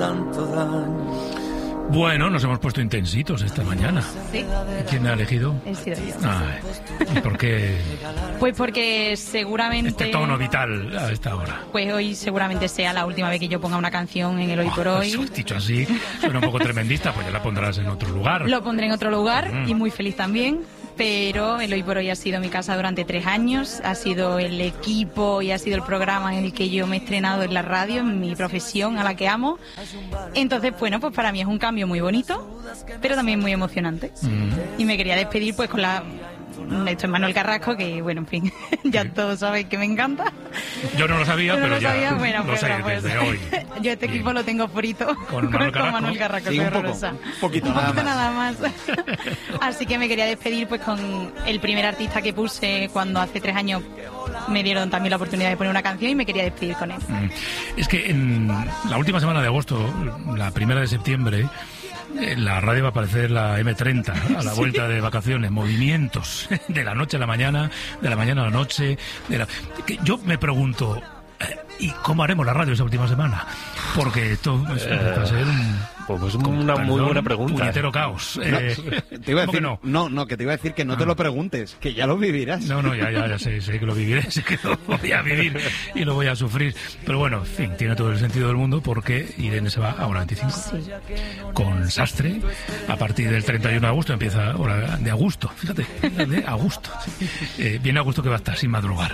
Bueno, nos hemos puesto intensitos esta mañana. ¿Sí? ¿Quién me ha elegido? He sido yo. ¿Y por qué Pues porque seguramente... este tono vital a esta hora? Pues hoy seguramente sea la última vez que yo ponga una canción en el Hoy por Hoy. Eso, dicho así, suena un poco tremendista, pues ya la pondrás en otro lugar. Lo pondré en otro lugar y muy feliz también. Pero el Hoy por Hoy ha sido mi casa durante 3 años, ha sido el equipo y ha sido el programa en el que yo me he estrenado en la radio, en mi profesión a la que amo. Entonces, bueno, pues para mí es un cambio muy bonito, pero también muy emocionante. Y me quería despedir pues con la... Esto es Manuel Carrasco, que bueno, en fin, ya todos sabéis que me encanta. Yo no lo sabía, pero ya bueno, lo sé pues, desde hoy. Yo este equipo lo tengo frito con Manuel Carrasco. Sí, un poquito nada más. Así que me quería despedir pues con el primer artista que puse cuando hace 3 años me dieron también la oportunidad de poner una canción y me quería despedir con él. Es que en la última semana de agosto, la primera de septiembre, la radio va a aparecer la M30 a la vuelta de vacaciones, movimientos de la noche a la mañana, de la mañana a la noche. Que yo me pregunto, ¿y cómo haremos la radio esa última semana? Porque esto va a ser una muy buena pregunta. Puñetero caos. Te iba a decir, que te iba a decir que no te lo preguntes, que ya lo vivirás. No, ya sé que lo viviré, sé que lo voy a vivir y lo voy a sufrir. Pero bueno, en fin, tiene todo el sentido del mundo porque Irene se va a Hora 25 con Sastre. A partir del 31 de agosto empieza Hora de Agosto, fíjate, de agosto. Viene agosto que va a estar sin madrugar.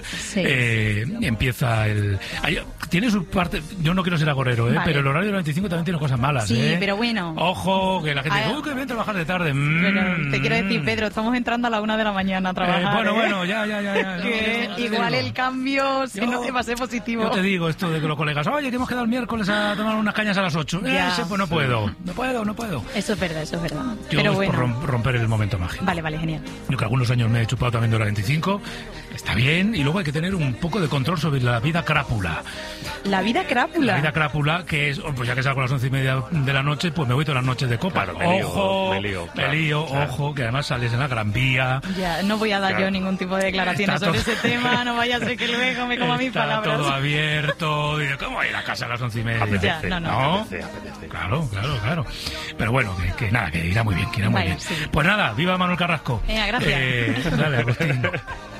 Empieza el... Tiene su parte, yo no quiero ser agorero, vale, pero el horario de 25 también tiene cosas malas, pero bueno. Ojo, que la gente dice, que voy a trabajar de tarde. Pero te quiero decir, Pedro, estamos entrando a la 1 de la mañana a trabajar. Bueno, ya. Que igual el cambio, si no te va a ser positivo. Yo te digo esto de que los colegas, oye, que hemos quedado el miércoles a tomar unas cañas a las 8. Pues no puedo. Eso es verdad. Yo pero es bueno, por romper el momento mágico. Vale, genial. Yo que algunos años me he chupado también de Hora 25, está bien, y luego hay que tener un poco de control sobre la vida crápula. ¿La vida crápula? La vida crápula, que es, pues ya que salgo a las 11:30 de la noche, pues me voy todas las noches de copa. Claro, me lío, ojo, que además sales en la Gran Vía. Ya, no voy a dar yo ningún tipo de declaraciones sobre ese tema, no vaya a ser que luego me coma mis palabras. Está todo abierto, y ¿cómo voy a ir a casa a las 11:30? Apetece, ¿No? Apetece. Claro. Pero bueno, que nada, que irá muy bien, Vale, bien. Sí. Pues nada, viva Manuel Carrasco. Gracias. Dale, Agustín.